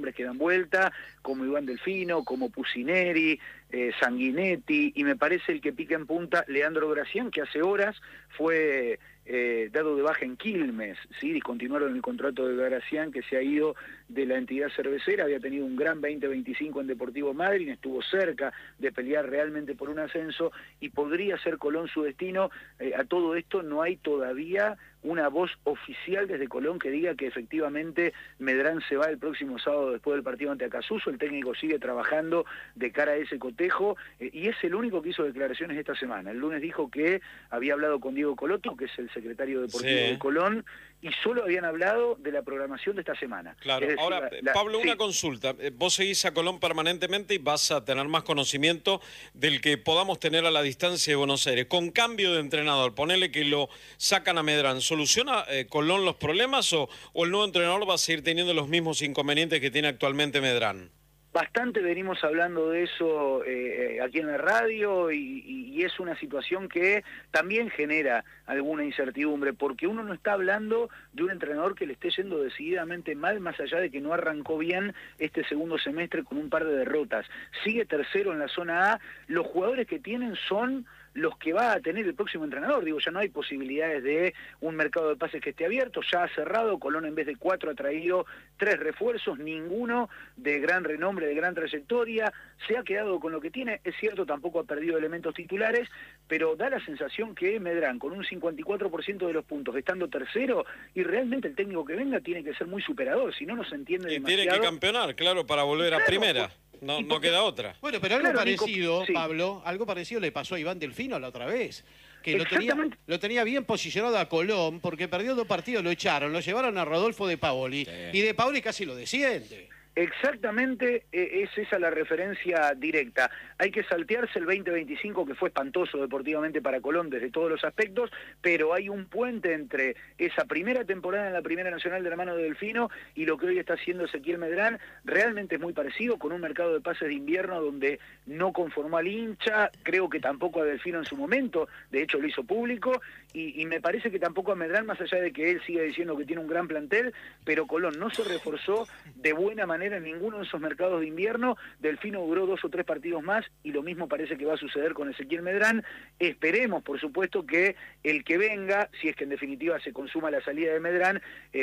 nombres que dan vuelta, como Iván Delfino, como Pusineri, Sanguinetti, y me parece el que pica en punta, Leandro Gracián, que hace horas fue dado de baja en Quilmes, ¿sí? Discontinuaron el contrato de Gracián, que se ha ido de la entidad cervecera, había tenido un gran 20-25 en Deportivo Madryn, estuvo cerca de pelear realmente por un ascenso, y podría ser Colón su destino. A todo esto no hay todavía una voz oficial desde Colón que diga que efectivamente Medrán se va el próximo sábado después del partido ante Acassuso. El técnico sigue trabajando de cara a ese cotejo, y es el único que hizo declaraciones esta semana. El lunes dijo que había hablado con Diego Coloto, que es el secretario deportivo de Colón, y solo habían hablado de la programación de esta semana. Claro, decir, ahora, Pablo, una consulta. Vos seguís a Colón permanentemente y vas a tener más conocimiento del que podamos tener a la distancia de Buenos Aires. Con cambio de entrenador, ponele que lo sacan a Medrán, ¿soluciona Colón los problemas o el nuevo entrenador va a seguir teniendo los mismos inconvenientes que tiene actualmente Medrán? Bastante venimos hablando de eso aquí en la radio, y es una situación que también genera alguna incertidumbre, porque uno no está hablando de un entrenador que le esté yendo decididamente mal, más allá de que no arrancó bien este segundo semestre con un par de derrotas. Sigue tercero en la zona A, los jugadores que tienen son los que va a tener el próximo entrenador. Digo, ya no hay posibilidades de un mercado de pases que esté abierto, ya ha cerrado. Colón en vez de 4 ha traído 3 refuerzos, ninguno de gran renombre, de gran trayectoria, se ha quedado con lo que tiene. Es cierto, tampoco ha perdido elementos titulares, pero da la sensación que Medrán, con un 54% de los puntos, estando tercero, y realmente el técnico que venga tiene que ser muy superador, si no, no se entiende demasiado. Y tiene que campeonar, claro, para volver a primera. No queda otra. Bueno, pero algo parecido, sí. Pablo, algo parecido le pasó a Iván Delfino la otra vez. Que lo tenía bien posicionado a Colón, porque perdió 2 partidos, lo echaron, lo llevaron a Rodolfo De Paoli, y De Paoli casi lo desciende. Exactamente, es esa la referencia directa. Hay que saltearse el 2025, que fue espantoso deportivamente para Colón desde todos los aspectos, pero hay un puente entre esa primera temporada en la Primera Nacional de la mano de Delfino y lo que hoy está haciendo Ezequiel Medrán. Realmente es muy parecido, con un mercado de pases de invierno donde no conformó al hincha, creo que tampoco a Delfino en su momento, de hecho lo hizo público, y me parece que tampoco a Medrán, más allá de que él siga diciendo que tiene un gran plantel, pero Colón no se reforzó de buena manera en ninguno de esos mercados de invierno. Delfino duró 2 o 3 partidos más, y lo mismo parece que va a suceder con Ezequiel Medrán. Esperemos, por supuesto, que el que venga, si es que en definitiva se consuma la salida de Medrán,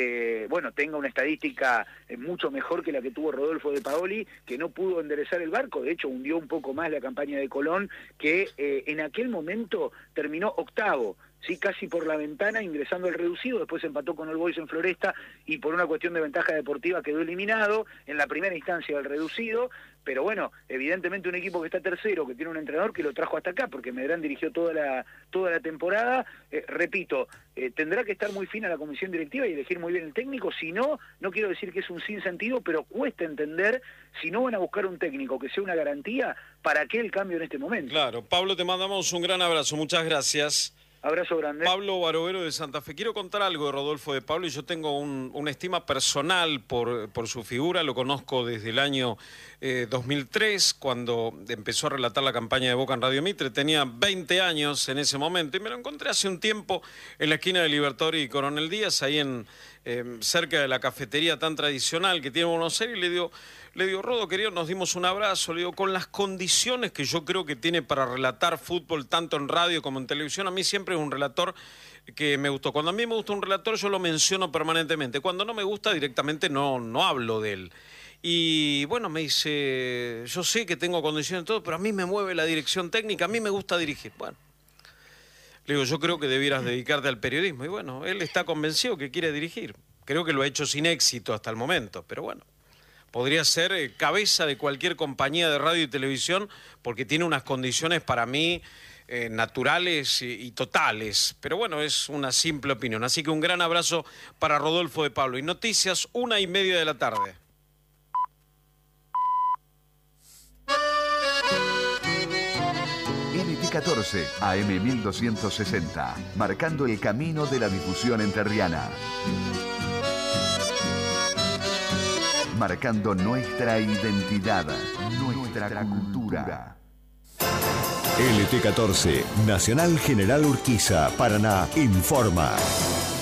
tenga una estadística mucho mejor que la que tuvo Rodolfo De Paoli, que no pudo enderezar el barco. De hecho, hundió un poco más la campaña de Colón, que en aquel momento terminó octavo, sí, casi por la ventana, ingresando al reducido. Después empató con All Boys en Floresta, y por una cuestión de ventaja deportiva quedó eliminado en la primera instancia del reducido. Pero bueno, evidentemente un equipo que está tercero, que tiene un entrenador que lo trajo hasta acá, porque Medrán dirigió toda la temporada, repito, tendrá que estar muy fina la comisión directiva y elegir muy bien el técnico. Si no, no quiero decir que es un sinsentido, pero cuesta entender, si no van a buscar un técnico que sea una garantía, ¿para qué el cambio en este momento? Claro, Pablo, te mandamos un gran abrazo, muchas gracias. Abrazo grande. Pablo Barovero de Santa Fe. Quiero contar algo de Rodolfo De Paoli. Yo tengo una estima personal por su figura. Lo conozco desde el año 2003, cuando empezó a relatar la campaña de Boca en Radio Mitre. Tenía 20 años en ese momento, y me lo encontré hace un tiempo en la esquina de Libertador y Coronel Díaz, ahí cerca de la cafetería tan tradicional que tiene Buenos Aires, y le digo, Rodo, querido, nos dimos un abrazo, le digo, con las condiciones que yo creo que tiene para relatar fútbol, tanto en radio como en televisión. A mí siempre es un relator que me gustó. Cuando a mí me gusta un relator, yo lo menciono permanentemente. Cuando no me gusta, directamente no hablo de él. Y bueno, me dice, yo sé que tengo condiciones y todo, pero a mí me mueve la dirección técnica, a mí me gusta dirigir. Bueno, le digo, yo creo que debieras dedicarte al periodismo. Y bueno, él está convencido que quiere dirigir. Creo que lo ha hecho sin éxito hasta el momento, pero bueno. Podría ser cabeza de cualquier compañía de radio y televisión, porque tiene unas condiciones para mí naturales y totales. Pero bueno, es una simple opinión. Así que un gran abrazo para Rodolfo De Paoli. Y noticias, 1:30 de la tarde. NT14, AM 1260, marcando el camino de la difusión entrerriana. Marcando nuestra identidad, nuestra cultura. LT14, Nacional General Urquiza, Paraná, informa.